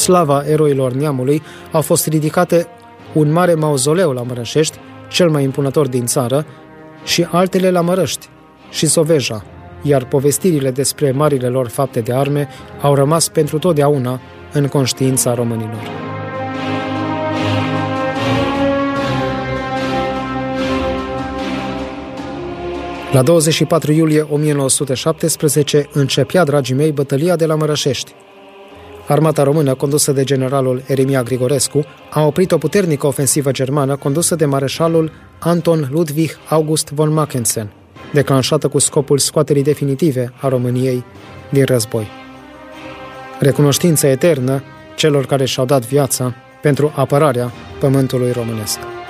slava eroilor neamului, au fost ridicate un mare mauzoleu la Mărășești, cel mai impunător din țară, și altele la Mărăști și Soveja, iar povestirile despre marile lor fapte de arme au rămas pentru totdeauna în conștiința românilor. La 24 iulie 1917 începea, dragii mei, bătălia de la Mărășești. Armata română, condusă de generalul Eremia Grigorescu, a oprit o puternică ofensivă germană condusă de mareșalul Anton Ludwig August von Mackensen, declanșată cu scopul scoaterii definitive a României din război. Recunoștință eternă celor care și-au dat viața pentru apărarea pământului românesc.